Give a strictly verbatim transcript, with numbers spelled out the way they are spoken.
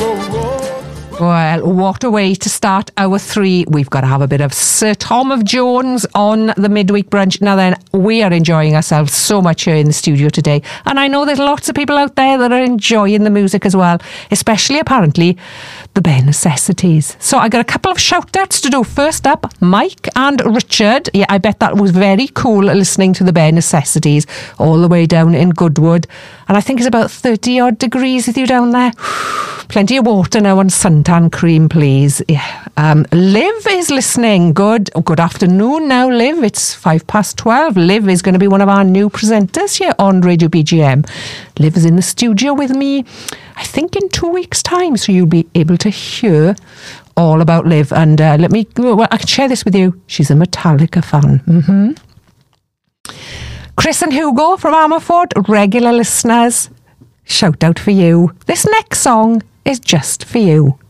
Well, what a way to start hour three. We've got to have a bit of Sir Tom of Jones on the midweek brunch. Now then, we are enjoying ourselves so much here in the studio today. And I know there's lots of people out there that are enjoying the music as well, especially apparently the Bare Necessities. So I got a couple of shout outs to do. First up, Mike and Richard. Yeah, I bet that was very cool listening to the Bare Necessities all the way down in Goodwood. And I think it's about thirty odd degrees with you down there. Plenty of water now and suntan cream, please. Yeah. Um, Liv is listening. Good good afternoon now, Liv. It's five past twelve. Liv is going to be one of our new presenters here on Radio B G M. Liv is in the studio with me, I think in two weeks' time, so you'll be able to hear all about Liv. And uh, let me, well, I can share this with you. She's a Metallica fan. Mm-hmm. Chris and Hugo from Ammerford, regular listeners. Shout out for you. This next song is just for you.